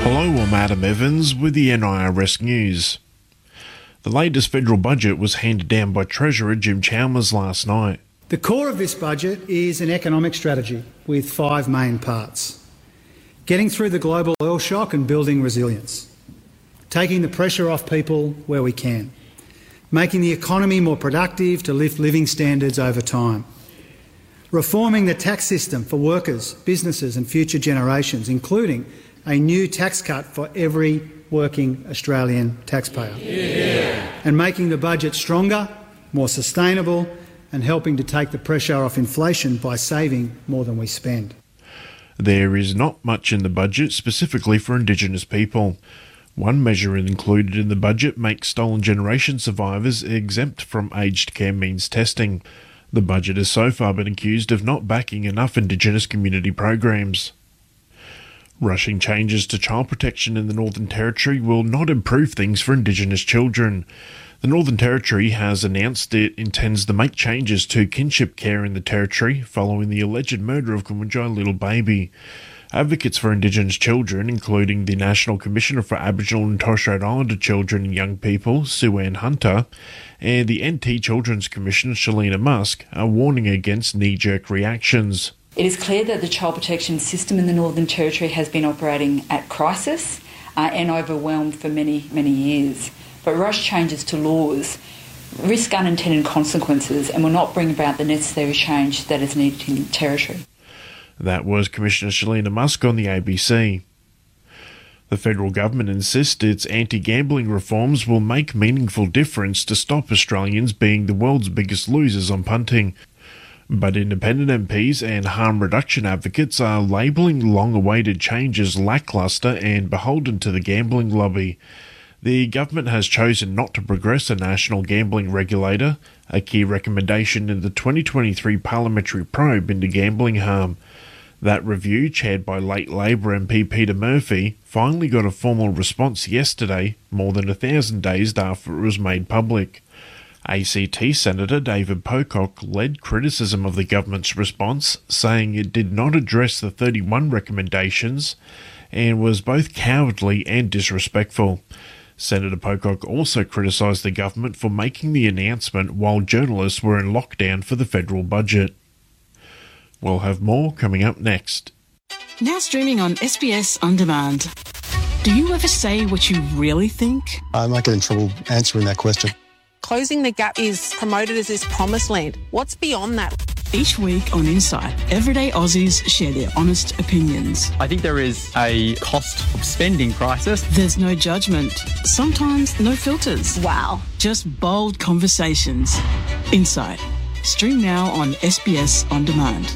Hello, I'm Adam Evans with the NIRS News. The latest federal budget was handed down by Treasurer Jim Chalmers last night. The core of this budget is an economic strategy with 5 main parts. Getting through the global oil shock and building resilience. Taking the pressure off people where we can. Making the economy more productive to lift living standards over time. Reforming the tax system for workers, businesses and future generations, including a new tax cut for every working Australian taxpayer. Yeah. And making the budget stronger, more sustainable and helping to take the pressure off inflation by saving more than we spend. There is not much in the budget specifically for Indigenous people. One measure included in the budget makes stolen generation survivors exempt from aged care means testing. The budget has so far been accused of not backing enough Indigenous community programs. Rushing changes to child protection in the Northern Territory will not improve things for Indigenous children. The Northern Territory has announced it intends to make changes to kinship care in the Territory following the alleged murder of Kumanjai little baby. Advocates for Indigenous children, including the National Commissioner for Aboriginal and Torres Strait Islander Children and Young People, Sue Ann Hunter, and the NT Children's Commissioner, Shalina Musk, are warning against knee-jerk reactions. It is clear that the child protection system in the Northern Territory has been operating at crisis and overwhelmed for many, many years. But rush changes to laws risk unintended consequences and will not bring about the necessary change that is needed in the Territory. That was Commissioner Shalina Musk on the ABC. The federal government insists its anti-gambling reforms will make meaningful difference to stop Australians being the world's biggest losers on punting. But independent MPs and harm reduction advocates are labelling long-awaited changes lacklustre and beholden to the gambling lobby. The government has chosen not to progress a national gambling regulator, a key recommendation in the 2023 parliamentary probe into gambling harm. That review, chaired by late Labor MP Peter Murphy, finally got a formal response yesterday, more than 1,000 days after it was made public. ACT Senator David Pocock led criticism of the government's response, saying it did not address the 31 recommendations and was both cowardly and disrespectful. Senator Pocock also criticised the government for making the announcement while journalists were in lockdown for the federal budget. We'll have more coming up next. Now streaming on SBS On Demand. Do you ever say what you really think? I might get in trouble answering that question. Closing the gap is promoted as this promised land. What's beyond that? Each week on Insight, everyday Aussies share their honest opinions. I think there is a cost of spending crisis. There's no judgment, sometimes no filters. Wow. Just bold conversations. Insight. Stream now on SBS On Demand.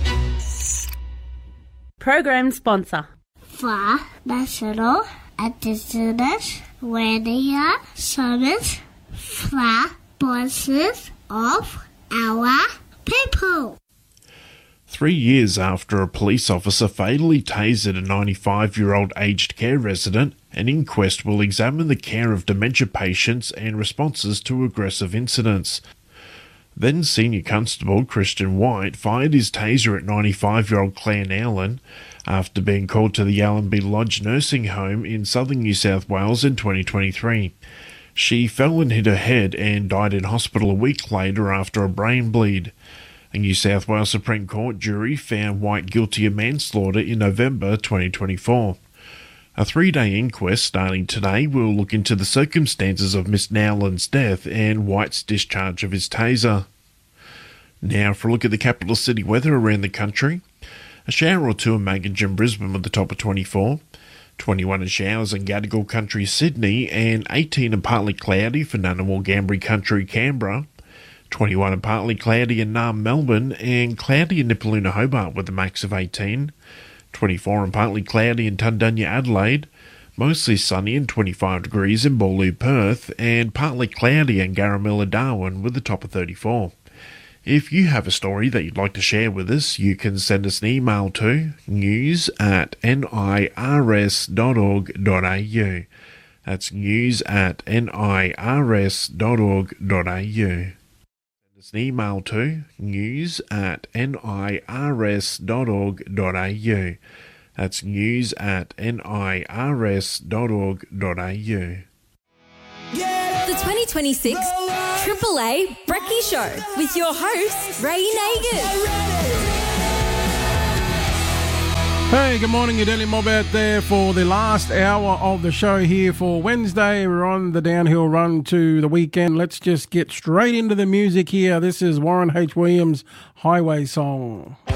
Program sponsor. For National Indigenous Radio Service. For voices of our people. 3 years after a police officer fatally tasered a 95-year-old aged care resident, an inquest will examine the care of dementia patients and responses to aggressive incidents. Then Senior Constable Christian White fired his taser at 95-year-old Claire Nowlin after being called to the Allenby Lodge nursing home in southern New South Wales in 2023. She fell and hit her head and died in hospital a week later after a brain bleed. A New South Wales Supreme Court jury found White guilty of manslaughter in November 2024. A 3-day inquest starting today will look into the circumstances of Miss Nowlin's death and White's discharge of his taser. Now for a look at the capital city weather around the country. A shower or two in Maginge and Brisbane with the top of 24. 21 in showers in Gadigal Country, Sydney, and 18 and partly cloudy for Ngunnawal Ngambri Country, Canberra. 21 and partly cloudy in Naarm, Melbourne, and cloudy in Nipaluna, Hobart with a max of 18. 24 and partly cloudy in Tundunya, Adelaide. Mostly sunny and 25 degrees in Boorloo, Perth, and partly cloudy in Garamilla, Darwin with a top of 34. If you have a story that you'd like to share with us, you can send us an email to news@nirs.org.au. That's news@nirs.org.au. Send us an email to news@nirs.org.au. That's news@nirs.org.au. The 2026 AAA Brekkie Show with your host, Ray Nagers. Hey, good morning, your Daily Mob out there for the last hour of the show here for Wednesday. We're on the downhill run to the weekend. Let's just get straight into the music here. This is Warren H. Williams' Highway Song.